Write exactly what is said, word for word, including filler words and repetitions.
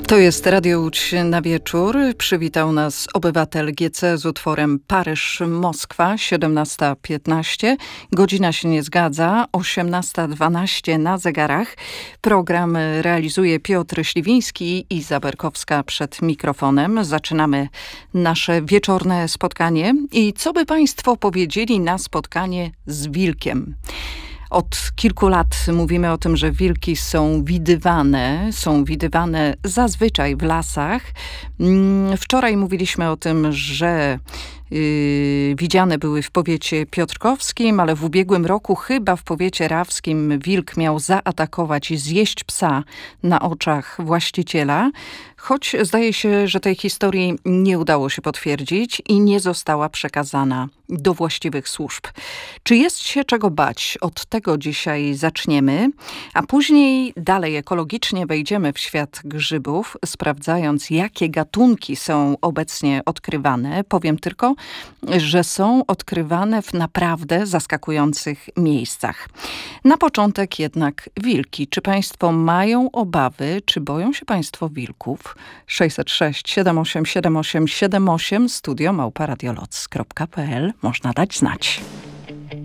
To jest Radio Łódź na wieczór. Przywitał nas obywatel G C z utworem Paryż-Moskwa, siedemnasta piętnaście. Godzina się nie zgadza, osiemnasta dwanaście na zegarach. Program realizuje Piotr Śliwiński i Iza Berkowska przed mikrofonem. Zaczynamy nasze wieczorne spotkanie. I co by Państwo powiedzieli na spotkanie z wilkiem? Od kilku lat mówimy o tym, że wilki są widywane, są widywane zazwyczaj w lasach. Wczoraj mówiliśmy o tym, że Yy, widziane były w powiecie piotrkowskim, ale w ubiegłym roku chyba w powiecie rawskim wilk miał zaatakować i zjeść psa na oczach właściciela, choć zdaje się, że tej historii nie udało się potwierdzić i nie została przekazana do właściwych służb. Czy jest się czego bać? Od tego dzisiaj zaczniemy, a później dalej ekologicznie wejdziemy w świat grzybów, sprawdzając, jakie gatunki są obecnie odkrywane. Powiem tylko, że są odkrywane w naprawdę zaskakujących miejscach. Na początek jednak wilki. Czy Państwo mają obawy? Czy boją się Państwo wilków? sześćset sześć siedem osiem siedem osiem siedem osiem studio małpa radioloc kropka p l. Można dać znać.